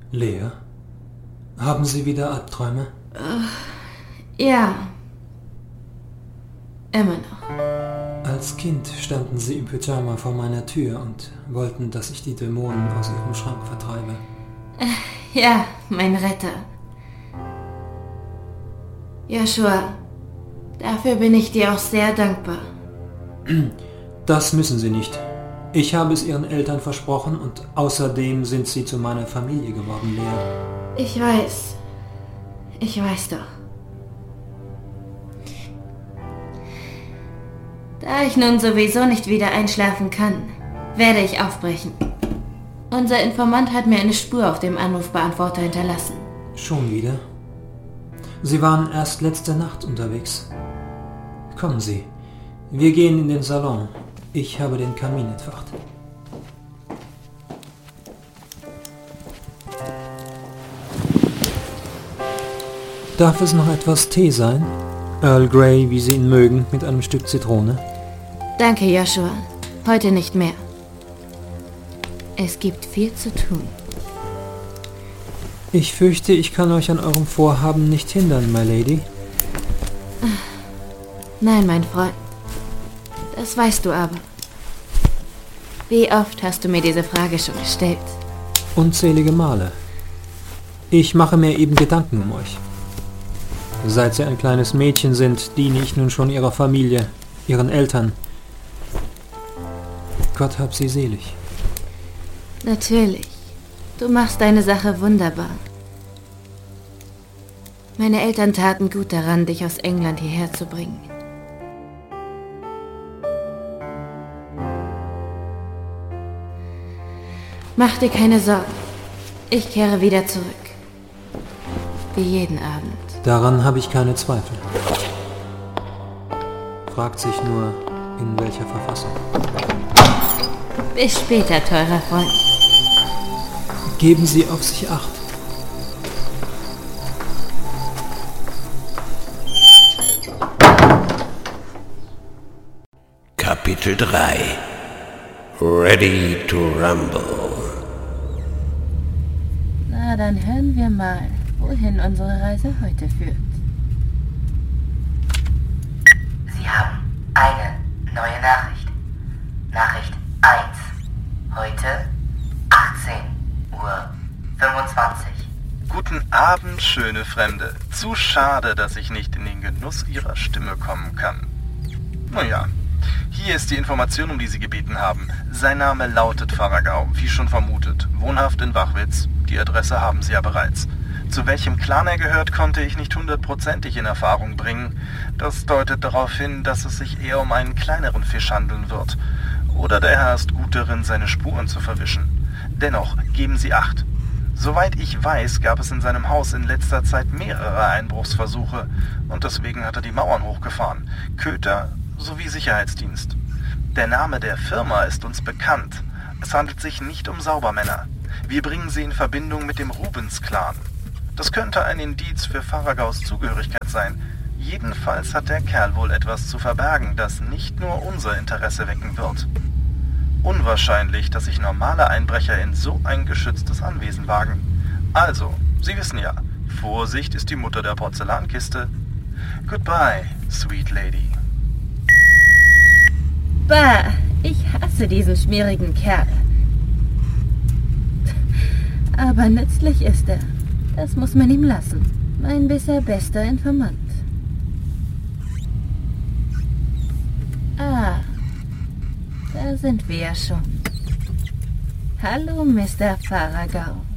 Lea? Haben Sie wieder Albträume? Ja. Immer noch. Als Kind standen Sie im Pyjama vor meiner Tür und wollten, dass ich die Dämonen aus Ihrem Schrank vertreibe. Ja, mein Retter. Joshua, dafür bin ich dir auch sehr dankbar. Das müssen Sie nicht. Ich habe es Ihren Eltern versprochen und außerdem sind Sie zu meiner Familie geworden, Lea. Ich weiß. Ich weiß doch. Da ich nun sowieso nicht wieder einschlafen kann, werde ich aufbrechen. Unser Informant hat mir eine Spur auf dem Anrufbeantworter hinterlassen. Schon wieder? Sie waren erst letzte Nacht unterwegs. Kommen Sie, wir gehen in den Salon. Ich habe den Kamin entfacht. Darf es noch etwas Tee sein? Earl Grey, wie Sie ihn mögen, mit einem Stück Zitrone. Danke, Joshua. Heute nicht mehr. Es gibt viel zu tun. Ich fürchte, ich kann euch an eurem Vorhaben nicht hindern, my lady. Nein, mein Freund. Das weißt du aber. Wie oft hast du mir diese Frage schon gestellt? Unzählige Male. Ich mache mir eben Gedanken um euch. Seit Sie ein kleines Mädchen sind, diene ich nun schon Ihrer Familie, Ihren Eltern. Gott hab sie selig. Natürlich. Du machst deine Sache wunderbar. Meine Eltern taten gut daran, dich aus England hierher zu bringen. Mach dir keine Sorgen. Ich kehre wieder zurück. Wie jeden Abend. Daran habe ich keine Zweifel. Fragt sich nur, in welcher Verfassung. Bis später, teurer Freund. Geben Sie auf sich Acht. Kapitel 3 Ready to Rumble. Na, dann hören wir mal, wohin unsere Reise heute führt. Sie haben eine neue Nachricht. Nachricht 1. Heute 18:25 Uhr. Guten Abend, schöne Fremde. Zu schade, dass ich nicht in den Genuss Ihrer Stimme kommen kann. Naja, hier ist die Information, um die Sie gebeten haben. Sein Name lautet Faragao, wie schon vermutet. Wohnhaft in Wachwitz. Die Adresse haben Sie ja bereits. Zu welchem Clan er gehört, konnte ich nicht 100%ig in Erfahrung bringen. Das deutet darauf hin, dass es sich eher um einen kleineren Fisch handeln wird. Oder der Herr ist gut darin, seine Spuren zu verwischen. Dennoch, geben Sie Acht. Soweit ich weiß, gab es in seinem Haus in letzter Zeit mehrere Einbruchsversuche und deswegen hat er die Mauern hochgefahren. Köter sowie Sicherheitsdienst. Der Name der Firma ist uns bekannt. Es handelt sich nicht um Saubermänner. Wir bringen sie in Verbindung mit dem Rubens-Clan. Das könnte ein Indiz für Faragaus Zugehörigkeit sein. Jedenfalls hat der Kerl wohl etwas zu verbergen, das nicht nur unser Interesse wecken wird. Unwahrscheinlich, dass sich normale Einbrecher in so ein geschütztes Anwesen wagen. Also, Sie wissen ja, Vorsicht ist die Mutter der Porzellankiste. Goodbye, sweet lady. Bah, ich hasse diesen schmierigen Kerl. Aber nützlich ist er. Das muss man ihm lassen. Mein bisher bester Informant. Ah, da sind wir ja schon. Hallo, Mr. Faragao.